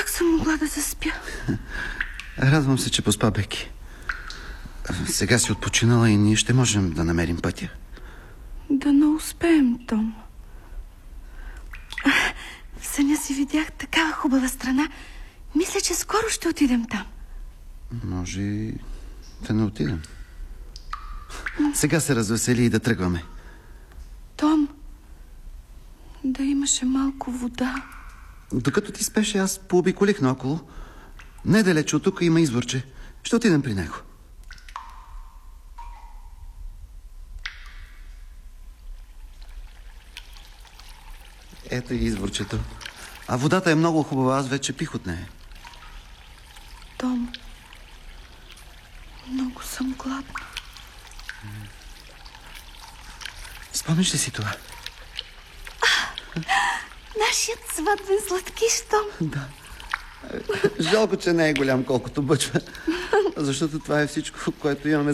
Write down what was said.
Как съм могла да заспя? Радвам се, че поспа Беки. Сега си отпочинала и ние ще можем да намерим пътя. Да не успеем, Том. В съня си видях такава хубава страна. Мисля, че скоро ще отидем там. Може и да не отидем. Сега се развесели и да тръгваме. Том, да имаше малко вода. Докато ти спеше, аз пообиколих наоколо. Недалече от тук има изворче. Ще отидем при него. Ето и изворчето. А водата е много хубава, аз вече пих от нея. Том, много съм гладна. Спомниш ли си това? Нашият сватбен сладкиш, Том. Да. Жалко, че не е голям колкото бъчва. Защото това е всичко, което имаме